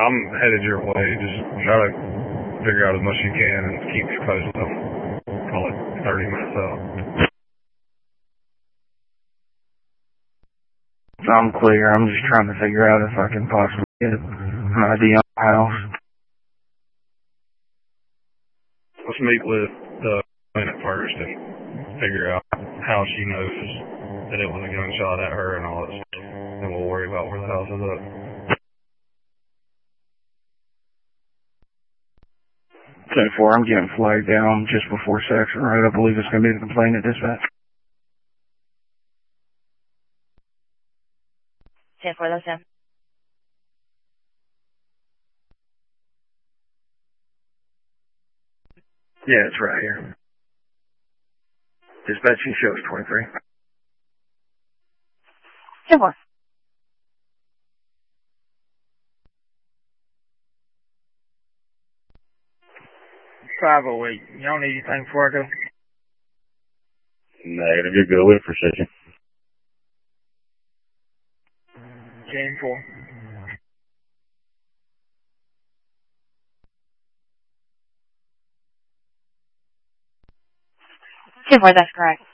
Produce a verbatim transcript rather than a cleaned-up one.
I'm headed your way. Just try to figure out as much as you can and keep your post up. Call it thirty minutes out. I'm clear. I'm just trying to figure out if I can possibly get an I D on the house. Let's meet with the client first and figure out how she knows that it was a gunshot at her and all that stuff. And we'll worry about where the house is at. ten four, I'm getting flagged down just before section, right? I believe it's going to be the complaint at dispatch. ten four, that's him. Yeah, it's right here. Dispatching shows twenty-three. ten four. five oh eight. You don't need anything before I go? Negative, you're good. We appreciate you. ten four. ten four, that's correct.